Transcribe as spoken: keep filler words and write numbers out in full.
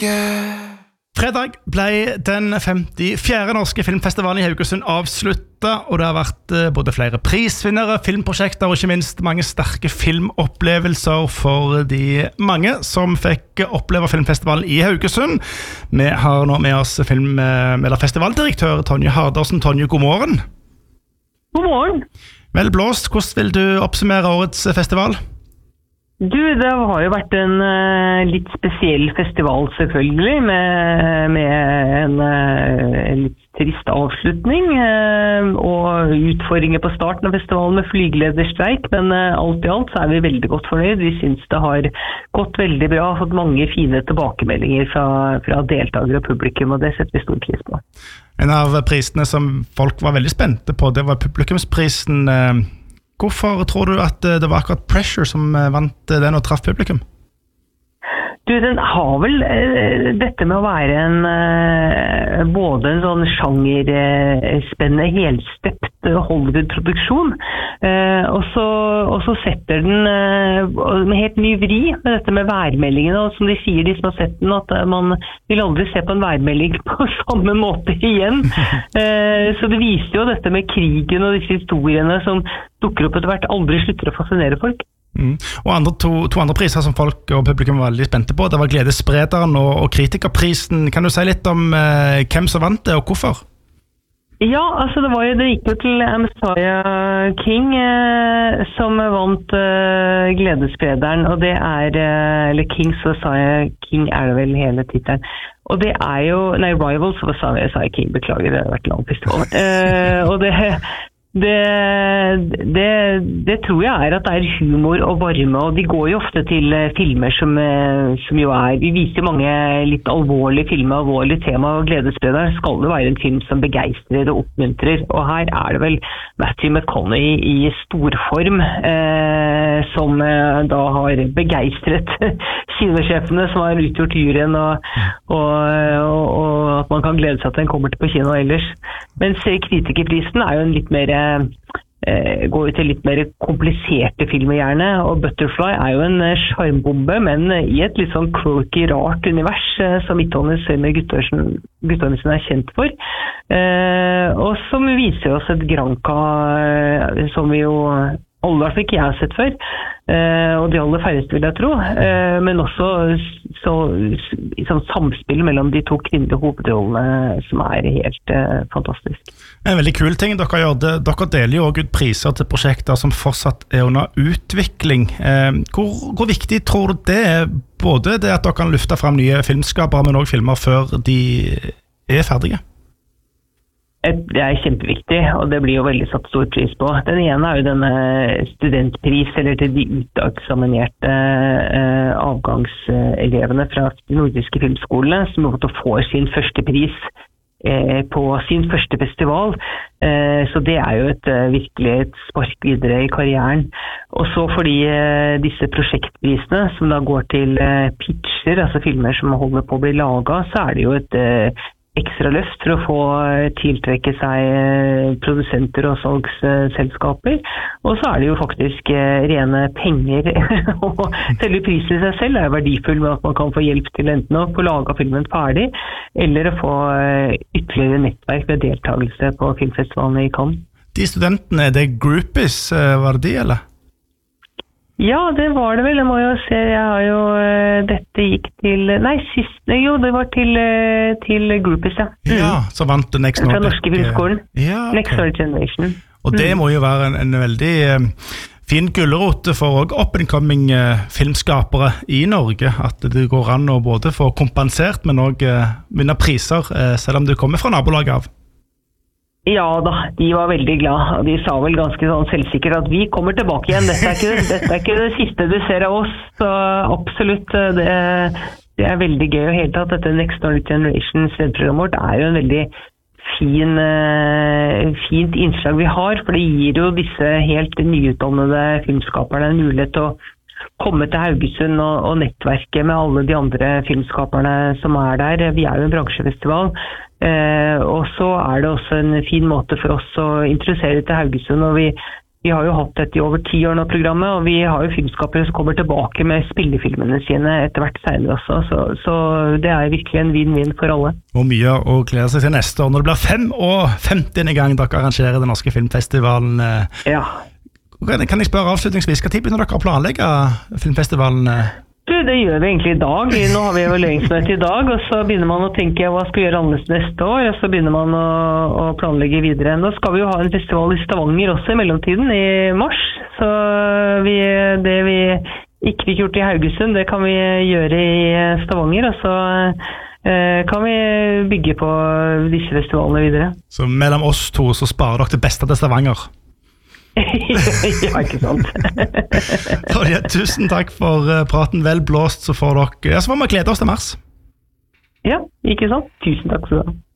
Fredag ble den femtifjerde norske filmfestivalen i Haugesund avsluttet, og det har vært både flere prisvinnere, filmprosjekter og ikke minst mange sterke filmopplevelser for de mange som fikk oppleve filmfestivalen i Haugesund. Vi har nå med oss film- eller festivaldirektør Tonje Hardarsen. Tonje, god morgen. God morgen. Vel blåst, hvordan vil du oppsummere årets festival? Du, det har jo vært en uh, litt spesiell festival selvfølgelig, med, med en, uh, en litt trist avslutning, uh, og utfordringer på starten av festivalen med flygelederstreik, men uh, alt i alt så er vi veldig godt fornøyd. Vi synes det har gått veldig bra, fått mange fine tilbakemeldinger fra, fra deltakere og publikum, og det setter vi stor pris på. En av prisene som folk var veldig spente på, det var publikumsprisen. Uh, Hvorfor tror du at det var akkurat Pressure som vant den og traff publikum? Du, den har vel uh, dette med å være en uh, både en sånn sjangerspennende, uh, helstept uh, Hollywood-produksjon, uh, og, så, og så setter den uh, med helt ny vri med dette med værmeldingene, og som de sier, de som har sett den, at uh, man vil aldri se på en værmelding på samme måte igjen. Uh, så det viser jo dette med krigen og disse historiene som dukker opp etter hvert, aldri slutter å fascinere folk. Mm. Og andre, to, to andre priser som folk og publikum var veldig spente på, det var Gledessprederen og, og Kritikerprisen. Kan du si litt om eh, hvem som vant det, og hvorfor? Ja, altså det var jo, det gikk jo til Messiah King eh, som vant eh, Gledessprederen, og det er, eh, eller Kings Messiah King er det vel hele titelen. Og det er jo, nei, Rivals Messiah King, beklager, det har vært lang festival. Eh, og det Det, det, det tror jeg er at det er humor og varme, og de går jo ofte til filmer som, som jo er, vi viser mange litt alvorlige filmer, alvorlige tema, og Gledessprederen skal det være en film som begeistrer og oppmuntrer, og her er det vel Matthew McConaughey i storform eh, som eh, da har begeistret kinosjefene som har utgjort juryen, og, og, og, og at man kan glede seg at den kommer til på kino ellers. Mens Kritikerprisen er jo en litt mer eh, går jo til litt mer kompliserte filmer gjerne, og Butterfly er jo en skjermbombe, men i et litt sånn quirky, rart univers eh, som Midtholmens med Guttormsen er kjent for, eh, og som viser oss et Granca eh, som vi jo alle ikke jeg har sett før, eh, og de aller færreste vil jeg tro, eh, men også så, så, samspill mellom de to kvinnelige hovedrollene som er helt eh, fantastisk. En veldig kul ting dere gjør, det, dere deler jo også ut priser til prosjekter som fortsatt er under utvikling. Eh, hvor, hvor viktig tror du det er, både det at dere kan lufte frem nye filmskapere, men også filmer før de er ferdige? Det er kjempeviktig, og det blir jo veldig satt stor pris på. Den ene er jo denne studentpris, eller til de uteksaminerte eh, avgangselevene fra de nordiske filmskolene, som har fått å få sin første pris eh, på sin første festival. Eh, så det er jo et, virkelig et spark videre i karrieren. Og så fordi eh, disse prosjektprisene, som da går til eh, pitcher, altså filmer som holder på å bli laget, så er det jo et eh, ekstra løft for å få tiltrekke seg produsenter og salgsselskaper. Og så er det jo faktisk rene penger, og selve prisen i seg selv er verdifull med at man kan få hjelp til enten å få laget filmen ferdig, eller å få ytterligere nettverk ved deltakelse på filmfestivalene i Cannes. De studentene, er det groupies, var det de, eller? Ja, det var det vel. Jeg må jo se, jeg har jo, dette gikk til, nei, sist, jo, det var til, til Groupies, ja. Mm. Ja, så vant du Next Nordic. Fra Norske Filmskolen. Ja, okay. Next Nordic Generation. Og det må jo være en, en veldig um, fin gullerot for up-and-coming uh, filmskapere i Norge, at det går an å både få kompensert, men også uh, vinne priser, uh, selv om du kommer fra nabolaget av. Ja da, de var veldig glad, og de sa vel ganske sånn selvsikkert at vi kommer tilbake igjen, dette er ikke, dette er ikke det siste du ser av oss, så absolutt, det, det er veldig gøy og helt tatt. Dette Next Nordic Generation programmet vårt er jo en veldig fin, fint innslag vi har, for det gir jo disse helt nyutdannede filmskaperne en mulighet til å komme til Haugesund og, og nettverke med alle de andre filmskaperne som er der. Vi er jo en bransjefestival, eh, og så er det også en fin måte for oss å interessere til Haugesund, og vi vi har jo hatt dette i over ti år nå programmet, og vi har jo filmskapere som kommer tilbake med spillefilmene sine etter hvert senere også, så, så det er virkelig en vinn-vinn for alle. Og mye å glede seg til neste år, når det blir fem og femtiende gang dere arrangerer den norske filmfestivalen. Ja. Kan jeg spørre avslutningsvis, hva tid begynner dere å planlegge filmfestivalen? Du, det gjør vi egentlig i dag. Nå har vi evalueringsmøte i dag, og så begynner man å tenke hva skal vi gjøre annerledes neste år, og så begynner man å, å planlegge videre. Nå skal vi jo ha en festival i Stavanger også i mellomtiden, i mars, så vi, det vi ikke fikk gjort i Haugesund, det kan vi gjøre i Stavanger, og så eh, kan vi bygge på disse festivalene videre. Så mellom oss to så sparer dere det beste til Stavanger? Ja, ikke sant. Ja, tusen takk for praten. Vel blåst, så får dere, ja, så får vi glede oss til mars. Ja, ikke sant. Tusen takk for det.